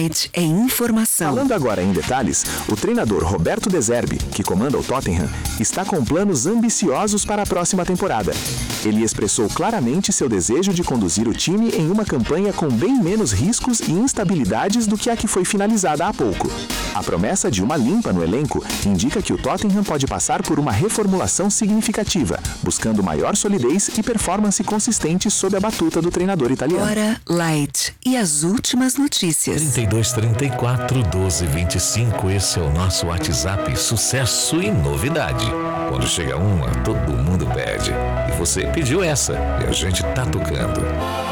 Light é informação. Falando agora em detalhes, o treinador Roberto De Zerbi, que comanda o Tottenham, está com planos ambiciosos para a próxima temporada. Ele expressou claramente seu desejo de conduzir o time em uma campanha com bem menos riscos e instabilidades do que a que foi finalizada há pouco. A promessa de uma limpa no elenco indica que o Tottenham pode passar por uma reformulação significativa, buscando maior solidez e performance consistente sob a batuta do treinador italiano. Hora Light e as últimas notícias. 32 34 12 25, esse é o nosso WhatsApp, sucesso e novidade. Quando chega uma, todo mundo pede. E você pediu essa, e a gente tá tocando.